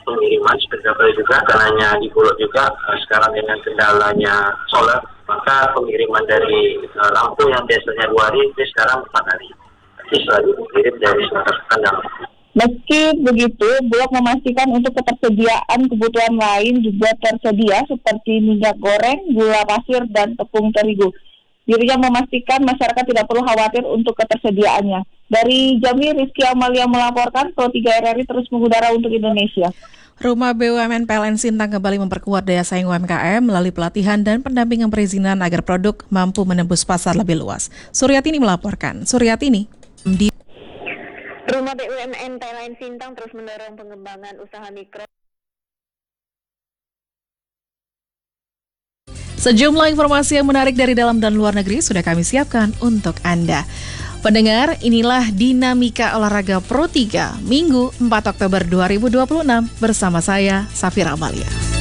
pengiriman seperti apa juga, karena di Pulau juga sekarang dengan kendalanya solar, maka pengiriman dari lampu yang biasanya 2 hari itu sekarang 4 hari. Jadi selalu mengirim dari Sumatera Selatan. Meski begitu, Bulog memastikan untuk ketersediaan kebutuhan lain juga tersedia seperti minyak goreng, gula pasir, dan tepung terigu. Dirinya memastikan masyarakat tidak perlu khawatir untuk ketersediaannya. Dari Jambi, Rizky Amalia melaporkan, Pro 3 RRI terus mengudara untuk Indonesia. Rumah BUMN PLN Sintang kembali memperkuat daya saing UMKM melalui pelatihan dan pendampingan perizinan agar produk mampu menembus pasar lebih luas. Suryatini melaporkan. Suryatini di Rumah BUMN PLN Sintang terus mendorong pengembangan usaha mikro. Sejumlah informasi yang menarik dari dalam dan luar negeri sudah kami siapkan untuk Anda. Pendengar, inilah Dinamika Olahraga Pro 3, Minggu 4 Oktober 2026 bersama saya, Safira Amalia.